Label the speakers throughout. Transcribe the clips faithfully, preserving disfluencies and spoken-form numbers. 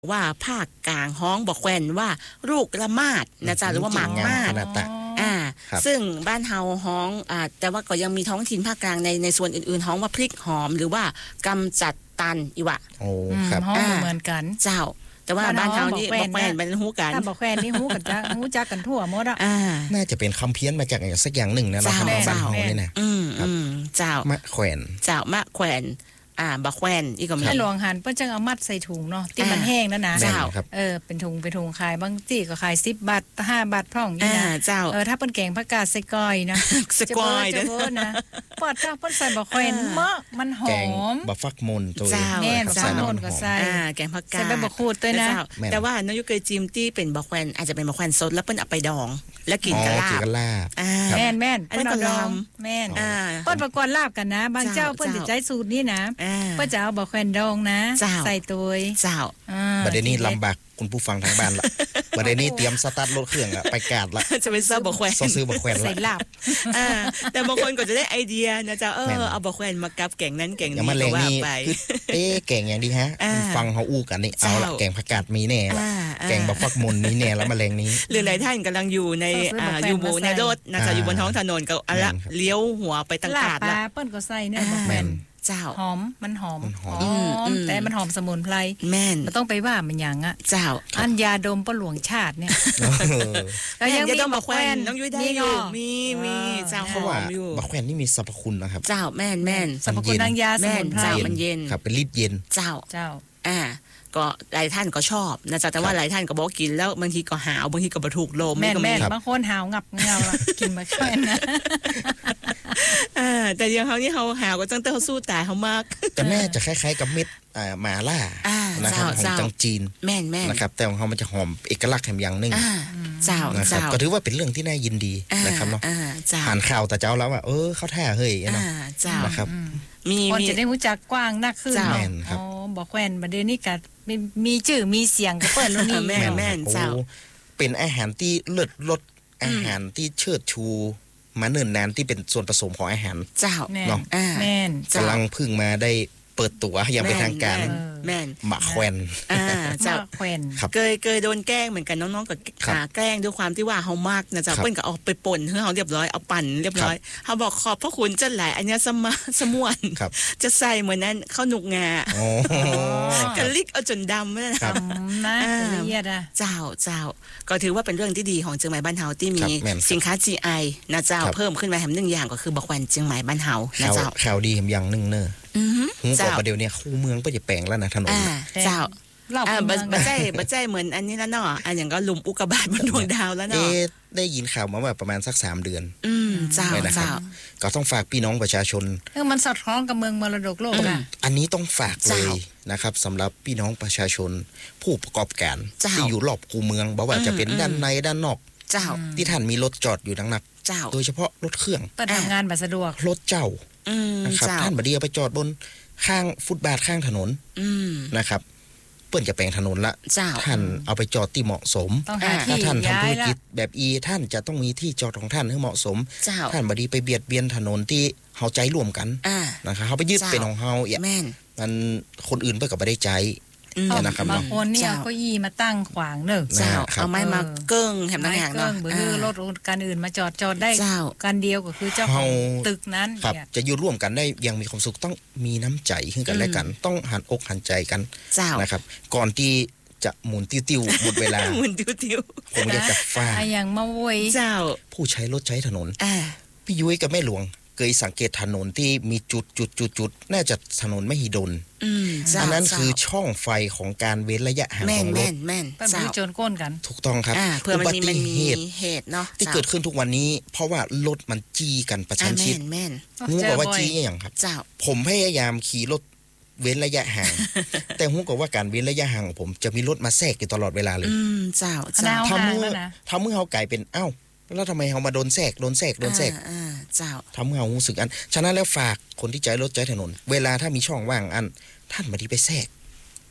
Speaker 1: ว่าภาคกลางฮ้องบอกแควนว่าลูกละมาดนะจ๊ะหรือว่าหมากมาดอ่าซึ่งบ้านเฮาฮ้องอ่าแต่ว่าก็ยังมีท้องถิ่นภาคกลางในในส่วนอื่นๆฮ้องว่าพริกหอมหรือว่ากำจัดตันอีวะ
Speaker 2: โอ้ครับ
Speaker 3: ฮ้องเหมือนกัน
Speaker 1: เจ้าแต่ว่าบ้านเฮานี่บอกแควนเป็นฮู้กัน
Speaker 3: ถ้าบอกแควนนี่ฮู้กันจ้ะฮู้จักกันทั่วหมดอ่ะ
Speaker 2: น่าจะเป็นคำเพี้ยนมาจากอย่างสักอย่างหนึ่งนะเราทำบ้านเฮานี่นะ
Speaker 1: อืมอืมเจ้าม
Speaker 2: ะแขวน
Speaker 1: เจ้ามะแขวนอ่าบะแควนอีกก็มี
Speaker 3: ให้หลวงหันเปิ้นจังเอามัดใส่ถุงเนาะที่มันแห้งนั่นนะเออเป็นถุงเป็นถุงขายบางที่ก็ขายสิบบาทห้าบาทพ่องนี่นะ
Speaker 1: เจ้า
Speaker 3: เออถ้าเปิ้นแกงผักกาดใส่ก้อยนะ
Speaker 1: ใส่ก้อย
Speaker 3: นะนะปอดถ้าเปิ้นใส่บะแควนมะมันหอม
Speaker 2: บะฟักมนตัว
Speaker 3: แน่นบะฟักมนก็ใส่
Speaker 1: อ่าแกงผักกาด
Speaker 3: ใส่ใบมะกรูดด้วยนะ
Speaker 1: แต่ว่าน้องยุเคยจิ้มที่เป็นบะแควนอาจจะเป็นบะแควนสดแล้วเปิ้นเอาไปดองแล้วกินกะลาบ
Speaker 3: แม่นแม่น
Speaker 1: อันนั้นก็ลอม
Speaker 3: แม่นเปิ้นประกอบลาบกันนะบางเจ้าเปิ้นจะใช้สูตรนี้นะเปิ้นจะเอาบะแควนดองนะใส่ตัว
Speaker 1: เจ้า
Speaker 2: บัดนี้ลำบากคุณผู้ฟังทางบ้านละบัดนี้เตรียมสตาร์ทรถเครื่องละไปกาดละ
Speaker 1: จะไปซื้อบะแควน
Speaker 2: ซื้อบะแควนละ
Speaker 3: ใส่ลาบ
Speaker 1: แต่บางคนก็จะได้ไอเดียนะเจ้าเออเอาบะแควนมากับแกงนั้นแกงนี้
Speaker 2: ก็ว่าไปเอ๊ะแกงอย่างดีฮะฟังเฮาอู้กันนี่เอาละแกงผักกาดมีแน่ละแกงบะฟักมนมีแน่แล้วแมลงนี้
Speaker 1: หรือหลายท่านกำลังอยู่ในอยู่บนในรถนะจ๊ะอยู่บนท้องถนนก็เอาละเลี้ยวหัวไปตังกาดละ
Speaker 3: เปิ้นก็ใส่เนี่ยบะแควน
Speaker 1: เจ้า
Speaker 3: หอมมันหอมหอมแต่มันหอมสมุนไพร
Speaker 1: แม่น
Speaker 3: มันต้องไปว่ามันหยังอ่ะ
Speaker 1: เจ้า
Speaker 3: อันยาดมป้าหลวงชาติเนี่ย
Speaker 1: ก็ยังมีบะแควนน้องยุ้ยได้อยู่มีมีเจ้าหอมอยู่
Speaker 2: บะแควนนี่มีสรรพคุณนะครับ
Speaker 1: เจ้าแม่นแม่น
Speaker 3: สรรพคุณทางยาสมุนไพร
Speaker 1: มันเย็น
Speaker 2: ครับเป็นฤทธิ์เย็น
Speaker 1: เจ้า
Speaker 3: เจ้า
Speaker 1: อ่าก็หลายท่านก็ชอบนะจ๊ะแต่ว่าหลายท่านก็บอกกินแล้วบางทีก็หาวบางทีก็บ่ถูกลม
Speaker 3: แม่นแม่นบางคนหาวงับเงากินบะแควนนะ
Speaker 1: อ่าแต่อย่างเขานี่เขาหาวก็จังแต่เขาสู้ตายเขามาก
Speaker 2: แต่แม่จะคล้ายๆกับเม็ดอ่าหม่าล่านะครับของจังจีน
Speaker 1: แม่นๆ
Speaker 2: นะครับแต่ของเขามันจะหอมเอกลักษณ์แห่งอย่างนึง
Speaker 1: เจ้า
Speaker 2: นะครับก็ถือว่าเป็นเรื่องที่น่ายินดีนะครับเนาะอ่านข่าวแต่เจ้าแล้วว่าเออเขาแท้เฮ้ยนะนะครับ
Speaker 3: มีคนจะได้รู้จักกว้างนักขึ้น
Speaker 2: เนาะ
Speaker 3: อ๋อบ่แควนบัดเดี๋ยวนี้ก็มีชื่อมีเสียงก็เปิ้นแล้วนี่
Speaker 1: แม่แม่นเจ้า
Speaker 2: เป็นอาหารที่เลิศรสอาหารที่เชิดชูมาเนิ่นนานที่เป็นส่วนผสมของอาหาร
Speaker 1: เจ้า
Speaker 2: เนาะ
Speaker 3: แม่น
Speaker 2: กำลังพึ่งมาได้เปิดตัวอย่างเป็นทางการ
Speaker 1: แม่น
Speaker 2: หมากแควน
Speaker 1: อ่าเจ้า
Speaker 3: แควน
Speaker 1: เคยเคยโดนแกล้งเหมือนกันน้องๆก็ขาแกล้งด้วยความที่ว่าเฮามากนะจ๊ะเพิ่นก็เอาไปป่นเฮือเฮาเรียบร้อยเอาปั่นเรียบร้อยเฮาบอกขอบพระคุณจังหลายอันนี้สมะสมวนจะใส่เหมือนนั้นข้าวหนุกงา
Speaker 2: โอ้
Speaker 1: กะลิกเอาจนดำเลย
Speaker 3: นะนะละเอียดอ่ะ
Speaker 1: เจ้าเจ้าก็ถือว่าเป็นเรื่องที่ดีของเชียงใหม่บ้านเฮาที่มีสินค้า จี ไอ นะเจ้าเพิ่มขึ้นมาแถมหนึ่งอย่างก็คือบักแควนเชียงใหม่บ้านเฮานะเจ้า
Speaker 2: ข่าวดีอย่างนึงเนอะ
Speaker 1: อือ
Speaker 2: หูกว่าประเดี๋ยวนี้คู่เมืองก็จะแปลงแล้วนะถนน
Speaker 1: เจ้าอ่าบ่ใช่บ่ใช่เหมือนอันนี้แล้วเนาะอันอย่างก็ลุมอุกกาบาตบนดวงดาวแล้วเนาะ
Speaker 2: เอ๊ะได้ยินข่าวมาว่าประมาณสักสามเดือน
Speaker 1: อืมเจ้าเจ้า
Speaker 2: ก็ต้องฝากพี่น้องประชาชน
Speaker 3: เออมันสอดคล้องกับเมืองมรดกโลกอ่ะ
Speaker 2: อันนี้ต้องฝากเลยนะครับสำหรับพี่น้องประชาชนผู้ประกอบการที่อยู่รอบคูเมืองบ่ว่าจะเป็นด้านในด้านนอก
Speaker 1: เจ้า
Speaker 2: ที่ท่านมีรถจอดอยู่นักๆโดยเฉพาะรถเครื่อง
Speaker 3: เปิดทำงานบ่สะดวก
Speaker 2: รถเจ้านะครับท่านบ่ได้เอาไปจอดบนข้างฟุตบาทข้างถนนนะครับเปิ้นจะแปลงถนนละท่านเอาไปจอดที่เหมาะสมถ้าท่านทำธุรกิจแบบอีท่านจะต้องมีที่จอดของท่านให้เหมาะสมท่านบ่ได้ไปเบียดเบียนถนนที่เฮาใจร่วมกันนะครับเฮาไปยึดเป็นของเฮาอ่ะมันคนอื่นเพิ่นก็บ่ได้ใจ
Speaker 3: นะครับบางคนนี่เอาเก้าอี้มาตั้งขวางเนอะ
Speaker 1: เจ้าเอาไม้มาเกิ้งแถมต่างหากเนาะ
Speaker 3: บ่คือรถคันอื่นมาจอดจอดได้กันเดียวก็คือเจ้าของตึกนั้น
Speaker 2: ครับจะอยู่ร่วมกันได้อย่างมีความสุขต้องมีน้ำใจซึ่งกันและกันต้องหันอกหันใจกันนะครับก่อนที่จะหมุนติ้วๆหมดเวลา
Speaker 1: หมุนติ้ว
Speaker 2: ๆผมอยากจะฝาก
Speaker 3: อย่างมาโวย
Speaker 1: เจ้า
Speaker 2: ผู้ใช้รถใช้ถนนพี่ยุ้ยกับแม่หลวงเคยสังเกตถนนที่มีจุดจุดจุดจุดน่าจะถนนมหิดลอันนั้นคือช่องไฟของการเว้นระยะห่างของรถ
Speaker 1: แม่น
Speaker 3: ๆๆโจรก้นกัน
Speaker 2: ถูกต้องครับ
Speaker 1: อุบัติเหตุเนาะ
Speaker 2: ที่เกิดขึ้นทุกวันนี้เพราะว่ารถมันจี้กันประชันชิด
Speaker 1: แม่น
Speaker 2: ๆฮู้บอกว่าจี้อย่างครับผมพยายามขี่รถเว้นระยะห่างแต่ฮู้ก็ว่าการเว้นระยะห่างของผมจะมีรถมาแทรกอยู่ตลอดเวลาเลย
Speaker 1: อืมเจ้าๆ
Speaker 2: ทำเมื่อทำเมื่อเฮากลายเป็นเอ้าแล้วทำไมเฮามาโดนแทรกโดนแทรกโดนแทรก
Speaker 1: อ่าเจ้า
Speaker 2: ทำให้เฮารู้สึกอันฉะนั้นแล้วฝากคนที่ใช้รถใช้ถนนเวลาถ้ามีช่องว่างอันท่านบ่ได้ไปแทรก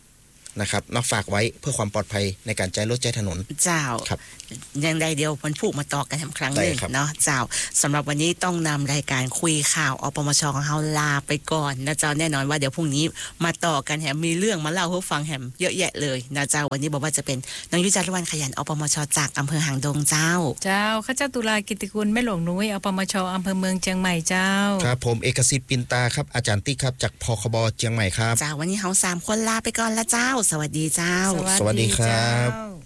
Speaker 2: นะครับนอกฝากไว้เพื่อความปลอดภัยในการใช้รถใช้ถนน
Speaker 1: เจ้า
Speaker 2: ครับ
Speaker 1: ยังใดเดียวมันผูกมาต่อกันทำครั้งหนึ่งเนาะเจ้าสำหรับวันนี้ต้องนำรายการคุยข่าวอปมชของเฮาลาไปก่อนนะเจ้าแน่นอนว่าเดี๋ยวพรุ่งนี้มาต่อกันแถมมีเรื่องมาเล่าให้ฟังแถมเยอะแยะเลยนะเจ้าวันนี้บอกว่าจะเป็นนางยุจันทร์วันขยันอปมชจากอำเภอหางดงเจ้า
Speaker 3: เจ้าข้าเจ้าตุลากิติกุลแม่หลวงนุ้ยอปมชอำเภอเมืองเชียงใหม่เจ้า
Speaker 2: ครับผมเอกสิทธิ์ปินตาครับอาจารย์ติ๊กครับจากพคบเชียงใหม่ครับ
Speaker 1: เจ้าวันนี้เฮาสามคนลาไปก่อนละเจ้าสวัสดีเจ้า
Speaker 2: สวัสดีครับ